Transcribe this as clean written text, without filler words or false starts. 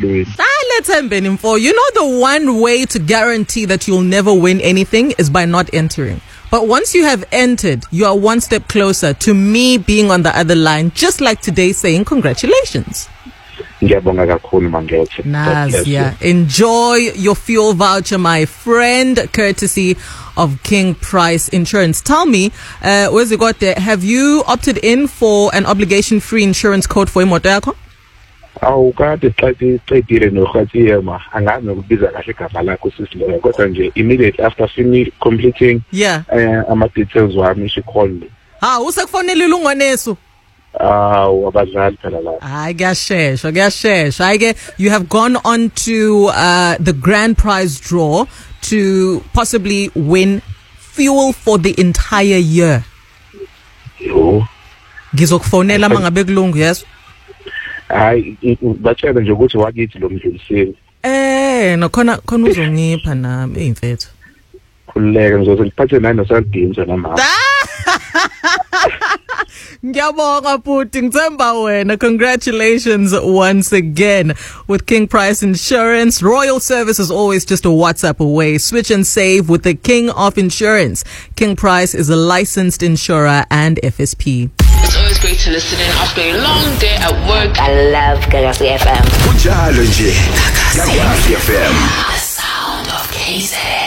win. Let's end for. You know, the one way to guarantee that you'll never win anything is by not entering. But once you have entered, you are one step closer to me being on the other line, just like today saying congratulations. Nazia, enjoy your fuel voucher, my friend, courtesy of King Price Insurance. Tell me, where's it got there? Have you opted in for an obligation-free insurance code for imoto yakho? Immediately after completing my details she called me. Usekufonela ilungonesu. You have gone on to the grand prize draw to possibly win fuel for the entire year. Ngizokufonela mangabe kulungu, yes? Batshela nje ukuthi wakithi lo mdluliseli. No khona uzongipha nami eyimfethu. Khululeka ngizothi ngiphathe nani nosandinja namama. Ngiyabonga Puti, ngithemba wena. Congratulations once again with King Price Insurance. Royal service is always just a WhatsApp away. Switch and save with the King of Insurance. King Price is a licensed insurer and FSP. It's always great to listen in after a long day at work. I love Galaxy FM. Unjalo nje. Galaxy FM. The sound of KZ.